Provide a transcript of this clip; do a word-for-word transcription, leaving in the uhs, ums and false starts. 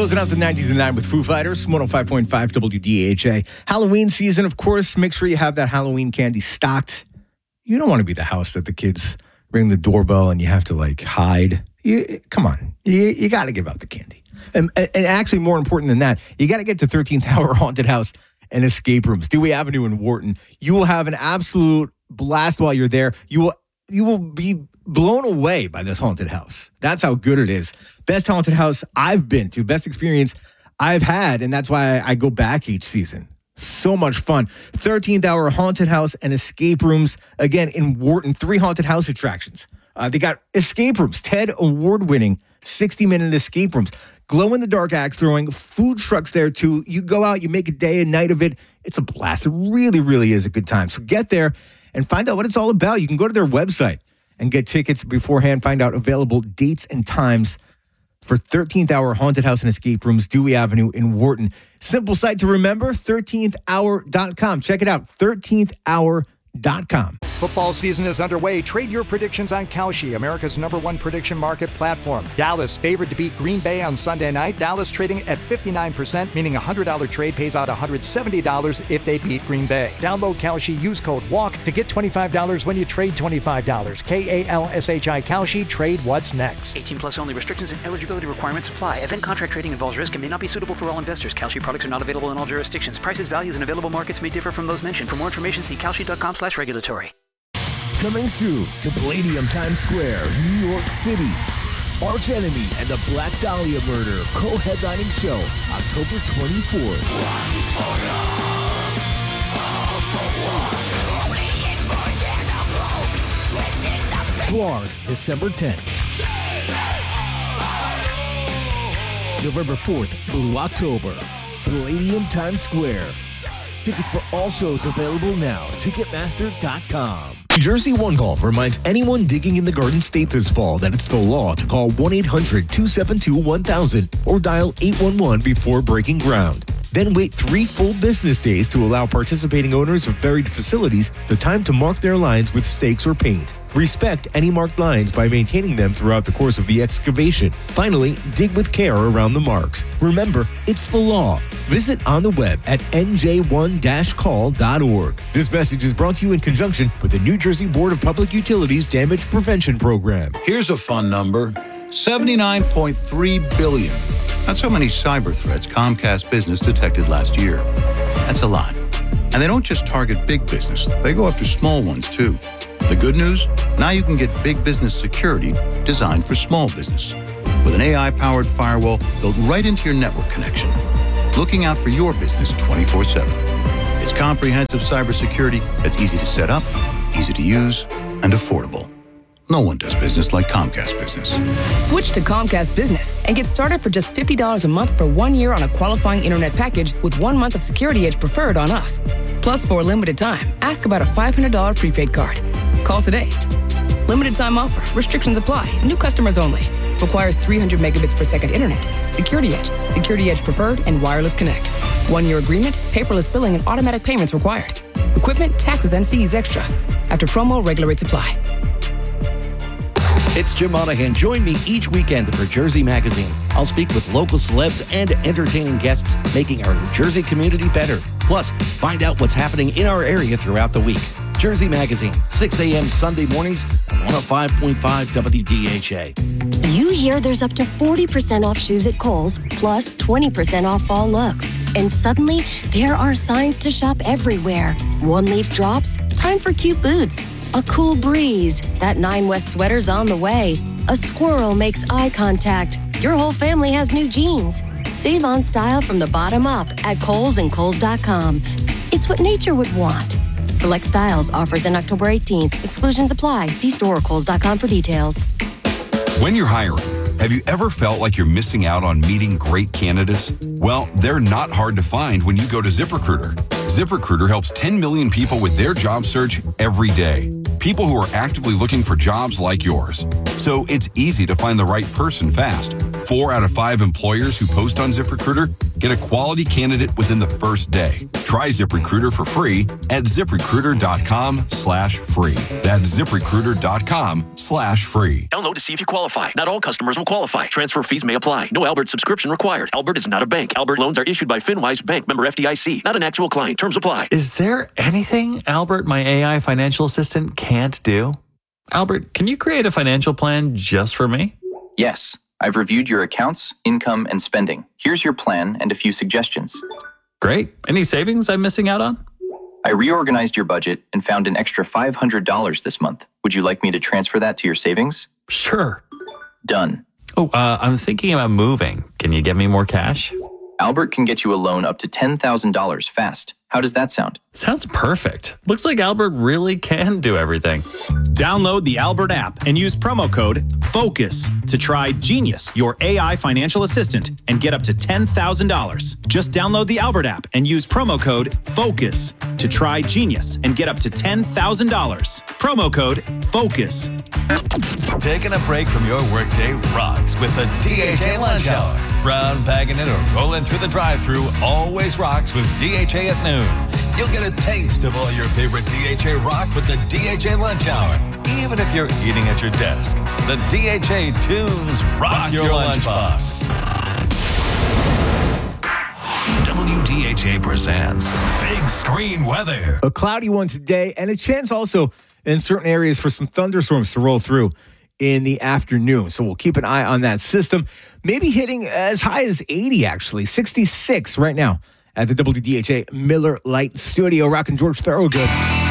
Closing out the nineties and nine with Foo Fighters, one oh five point five W D H A. Halloween season, of course. Make sure you have that Halloween candy stocked. You don't want to be the house that the kids ring the doorbell and you have to, like, hide. You, come on. You, you got to give out the candy. And, and actually, more important than that, you got to get to thirteenth Hour Haunted House and Escape Rooms, Dewey Avenue in Wharton. You will have an absolute blast while you're there. You will you will be blown away by this haunted house. That's how good it is. Best haunted house I've been to, best experience I've had, and that's why I go back each season. So much fun. thirteenth Hour Haunted House and Escape Rooms, again, in Wharton. Three haunted house attractions. Uh, they got escape rooms, TED award-winning sixty-minute escape rooms. Glow-in-the-dark axe throwing, food trucks there too. You go out, you make a day and night of it. It's a blast. It really, really is a good time. So get there and find out what it's all about. You can go to their website and get tickets beforehand. Find out available dates and times for thirteenth Hour Haunted House and Escape Rooms, Dewey Avenue in Wharton. Simple site to remember, thirteenth hour dot com. Check it out, thirteenth hour dot com. Football season is underway. Trade your predictions on Kalshi, America's number one prediction market platform. Dallas favored to beat Green Bay on Sunday night. Dallas trading at fifty-nine percent, meaning a one hundred dollars trade pays out one hundred seventy dollars if they beat Green Bay. Download Kalshi, use code WALK to get twenty-five dollars when you trade twenty-five dollars. K A L S H I Kalshi, trade what's next. eighteen plus only. Restrictions and eligibility requirements apply. Event contract trading involves risk and may not be suitable for all investors. Kalshi products are not available in all jurisdictions. Prices, values, and available markets may differ from those mentioned. For more information, see kalshi dot com slash regulatory. Coming soon to Palladium Times Square, New York City. Arch Enemy and the Black Dahlia Murder co-headlining show October twenty-fourth. Blarg, December tenth. November fourth, Blue October. Palladium Times Square. Tickets for all shows available now. Ticketmaster dot com. Jersey One Golf reminds anyone digging in the Garden State this fall that it's the law to call one eight hundred two seven two one thousand or dial eight one one before breaking ground. Then wait three full business days to allow participating owners of buried facilities the time to mark their lines with stakes or paint. Respect any marked lines by maintaining them throughout the course of the excavation. Finally, dig with care around the marks. Remember, it's the law. Visit on the web at N J one dash call dot org. This message is brought to you in conjunction with the New Jersey Board of Public Utilities Damage Prevention Program. Here's a fun number, seventy-nine point three billion. That's how many cyber threats Comcast Business detected last year. That's a lot. And they don't just target big business. They go after small ones, too. The good news? Now you can get big business security designed for small business. With an A I-powered firewall built right into your network connection. Looking out for your business twenty-four seven. It's comprehensive cybersecurity that's easy to set up, easy to use, and affordable. No one does business like Comcast Business. Switch to Comcast Business and get started for just fifty dollars a month for one year on a qualifying internet package with one month of Security Edge preferred on us. Plus, for a limited time, ask about a five hundred dollars prepaid card. Call today. Limited time offer. Restrictions apply. New customers only. Requires three hundred megabits per second internet. Security Edge. Security Edge preferred and wireless connect. One-year agreement, paperless billing, and automatic payments required. Equipment, taxes, and fees extra. After promo, regular rates apply. It's Jim Monahan. Join me each weekend for Jersey Magazine. I'll speak with local celebs and entertaining guests, making our New Jersey community better. Plus, find out what's happening in our area throughout the week. Jersey Magazine, six a.m. Sunday mornings on one oh five point five W D H A. You hear there's up to forty percent off shoes at Kohl's, plus twenty percent off fall looks. And suddenly, there are signs to shop everywhere. One leaf drops, time for cute boots. A cool breeze, that Nine West sweater's on the way. A squirrel makes eye contact. Your whole family has new jeans. Save on style from the bottom up at Kohl's and Kohl's dot com. It's what nature would want. Select styles, offers in October eighteenth. Exclusions apply. See store or Kohl's dot com for details. When you're hiring, have you ever felt like you're missing out on meeting great candidates? Well, they're not hard to find when you go to ZipRecruiter. ZipRecruiter helps ten million people with their job search every day. People who are actively looking for jobs like yours. So it's easy to find the right person fast. Four out of five employers who post on ZipRecruiter get a quality candidate within the first day. Try ZipRecruiter for free at ZipRecruiter.com slash free. That's ZipRecruiter.com slash free. Download to see if you qualify. Not all customers will qualify. Transfer fees may apply. No Albert subscription required. Albert is not a bank. Albert loans are issued by FinWise Bank, member F D I C. Not an actual client. Terms apply. Is there anything Albert, my A I financial assistant, can't do? Albert, can you create a financial plan just for me? Yes. I've reviewed your accounts, income, and spending. Here's your plan and a few suggestions. Great. Any savings I'm missing out on? I reorganized your budget and found an extra five hundred dollars this month. Would you like me to transfer that to your savings? Sure. Done. Oh, uh, I'm thinking about moving. Can you get me more cash? Albert can get you a loan up to ten thousand dollars fast. How does that sound? Sounds perfect. Looks like Albert really can do everything. Download the Albert app and use promo code FOCUS to try Genius, your A I financial assistant, and get up to ten thousand dollars. Just download the Albert app and use promo code FOCUS to try Genius and get up to ten thousand dollars. Promo code FOCUS. Taking a break from your workday rocks with the D H A lunch hour. Brown bagging it or rolling through the drive-thru always rocks with D H A at noon. You'll get a taste of all your favorite D H A rock with the D H A lunch hour. Even if you're eating at your desk, the D H A tunes rock, rock your, your lunchbox. W D H A presents Big Screen Weather. A cloudy one today, and a chance also in certain areas for some thunderstorms to roll through in the afternoon. So we'll keep an eye on that system. Maybe hitting as high as eighty, actually. sixty-six right now at the W D H A Miller Lite Studio. Rockin' George Thorogood.